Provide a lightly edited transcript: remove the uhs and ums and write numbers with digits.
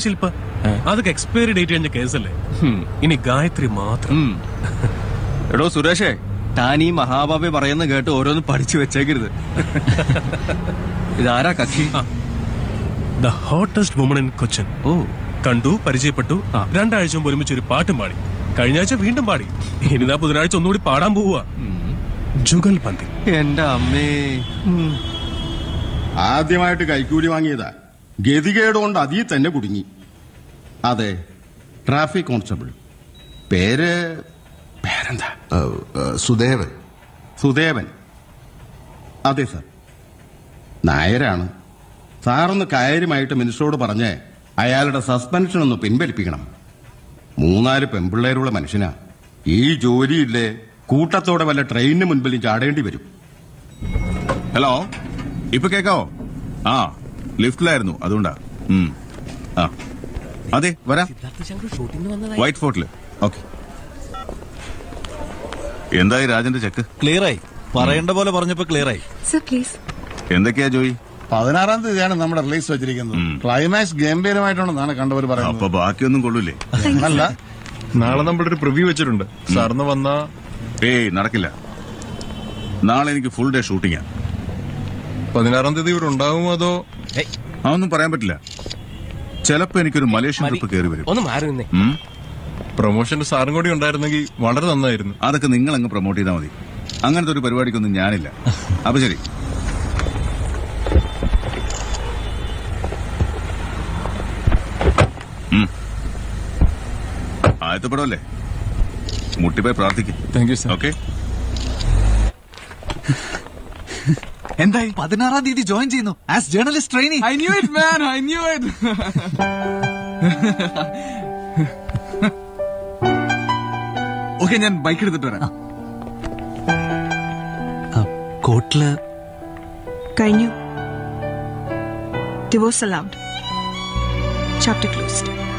ശില്പ അതൊക്കെ expiry date കഴിഞ്ഞ കേസല്ലേ. ഇനി ഗായത്രി മാത്രം. എടോ സുരേഷേ, താൻ ഈ മഹാബാബി പറയുന്ന കേട്ട് ഓരോന്ന് പഠിച്ചു വെച്ചേക്കരുത്. ഇതാരാ കക്ഷി? The hottest woman in Cochin. ഓ, കണ്ടു, പരിചയപ്പെട്ടു, 2 ആഴ്ച മുമ്പ് ഒരുമിച്ച് ഒരു പാട്ടും പാടി. കഴിഞ്ഞ ആഴ്ച വീണ്ടും പാടി. ഇനിതാ ബുധനാഴ്ച ഒന്നുകൂടി പാടാൻ പോവുക. ജുഗൽ ബന്ദി. എന്റെ അമ്മേ. ആദ്യമായിട്ട് കൈക്കൂലി വാങ്ങിയതാ. ഗതികേടുകൊണ്ട് അതിൽ തന്നെ കുടുങ്ങി. അതെ, ട്രാഫിക് കോൺസ്റ്റബിൾ. പേരെന്താ? സുദേവൻ. സുദേവൻ. അതെ സാർ, നായരാണ്. സാറൊന്ന് കാര്യമായിട്ട് മിനിസ്റ്ററോട് പറഞ്ഞ് അയാളുടെ സസ്പെൻഷൻ ഒന്ന് പിൻവലിപ്പിക്കണം. 3-4 പെൺപിള്ളേരുള്ള മനുഷ്യനാ. ഈ ജോലിയില്ലേ കൂട്ടത്തോടെ വല്ല ട്രെയിനിന് മുൻപിലും ചാടേണ്ടി വരും. ഹലോ, ഇപ്പൊ കേക്കാവോ? ആ, ലിഫ്റ്റിലായിരുന്നു, അതുകൊണ്ടാ. അതെ, വരാം. വൈറ്റ് ഫോർട്ടില്. ഓക്കെ. എന്തായി രാജന്റെ ചെക്ക്? ക്ലിയറായി. പറയേണ്ട പോലെ പറഞ്ഞപ്പോ ക്ലിയറായി. എന്തൊക്കെയാ ജോയി? 16-ാം തീയതിയാണ് നമ്മുടെ റിലീസ് വെച്ചിരിക്കുന്നത്. ക്ലൈമാക്സ് ഗംഭീരമായിട്ടുണ്ടെന്നാണ് കണ്ടവർ പറയുന്നത്. അപ്പൊ ബാക്കിയൊന്നും കൊള്ളൂലേ? അല്ല, നാളെ നമ്മളൊരു പ്രിവ്യൂ വെച്ചിട്ടുണ്ട്. സാറിന് വന്നാ? ഏയ്, നടക്കില്ല. നാളെ എനിക്ക് ഫുൾ ഡേ ഷൂട്ടിംഗാ. 16-ാം തീയതി ഇവിടെ ഉണ്ടാവുമോ അതോ? അതൊന്നും പറയാൻ പറ്റില്ല. ചിലപ്പോ എനിക്കൊരു മലേഷ്യൻ ട്രിപ്പ് കയറി വരും. ഒന്ന് മാറി നിന്നേ. പ്രൊമോഷന്റെ സാറും കൂടി ഉണ്ടായിരുന്നെങ്കിൽ വളരെ നന്നായിരുന്നു. അതൊക്കെ നിങ്ങൾ അങ്ങ് പ്രൊമോട്ട് ചെയ്താൽ മതി. അങ്ങനത്തെ ഒരു പരിപാടിക്കൊന്നും ഞാനില്ല. അപ്പൊ ശരി. ആദ്യത്തെ പടമല്ലേ, മുട്ടിപ്പോയി പ്രാർത്ഥിക്കും. Thank you sir. ഓക്കെ. എന്തായി? 16-ാം തീയതി ജോയിൻ ചെയ്യുന്നു as journalist trainee. I knew it, man. I knew it. Okay, ഞാൻ ബൈക്ക് എടുത്തിട്ട് വരാം. കോട്ടില് കഴിഞ്ഞു. Divorce allowed. Chapter closed.